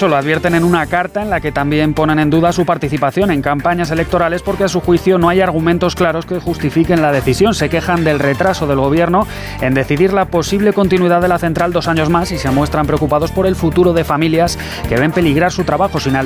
hecho, lo advierten en una carta en la que también ponen en duda su participación en campañas electorales porque a su juicio no hay argumentos claros que justifiquen la decisión. Se quejan del retraso del Gobierno en decidir la posible continuidad de la central 2 años más y se muestran preocupados por el futuro de familias que ven peligrar su trabajo sin